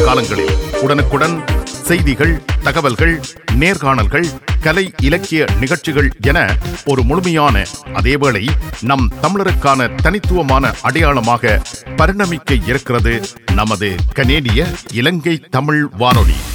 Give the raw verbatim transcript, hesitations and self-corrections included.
காலங்களில் உடனுக்குடன் செய்திகள், தகவல்கள், நேர்காணல்கள், கலை இலக்கிய நிகழ்ச்சிகள் என ஒரு முழுமையான, அதேவேளை நம் தமிழருக்கான தனித்துவமான அடையாளமாக பரிணமிக்க இருக்கிறது நமது கனேடிய இலங்கை தமிழ் வானொலி.